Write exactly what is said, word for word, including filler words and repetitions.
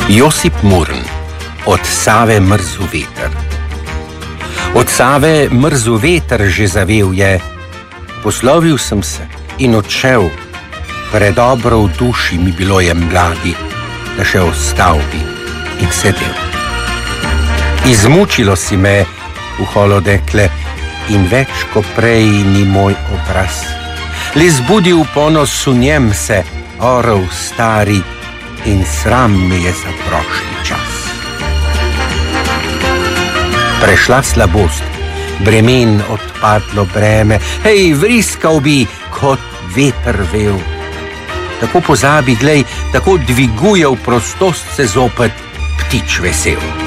Josip Murn, od Save mrzu veter. Od Save mrzu veter že zavel je, poslovil sem se in odšel, predobro v duši mi bilo je mladi, da še ostal bi in sedel. Izmučilo si me, uholo dekle, in več ko prej ni moj obraz. Le zbudil ponos v njem se, orel stari, in sram me je za prošli čas. Prešla slabost, bremen odpadlo breme, hej, vriskal bi, kot veter vel. Tako pozabi, glej, tako dviguje v prostost se zopet ptič vesel.